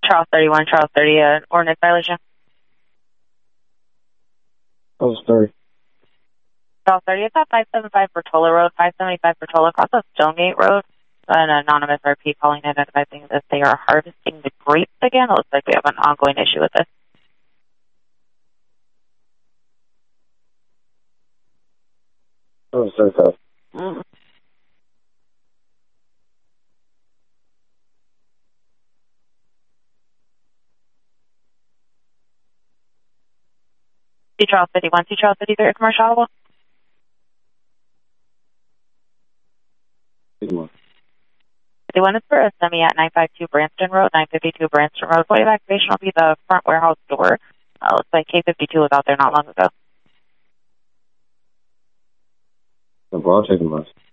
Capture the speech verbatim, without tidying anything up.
Charles thirty-one, Charles thirty, uh, ordinance violation. Charles thirty. Charles thirty, it's at five seventy-five Bertola Road, five seventy-five Bertola, across of Stonegate Road. An anonymous R P calling in advising that they are harvesting the grapes again. It looks like we have an ongoing issue with this. Charles thirty-five. Mm. C Charles fifty-one, C Charles fifty-three, commercial. fifty-one. fifty-one is for a semi at nine fifty-two Branston Road, nine fifty-two Branston Road. Point of activation will be the front warehouse door. Uh, looks like K fifty-two was out there not long ago. No, bro, I'll take the bus.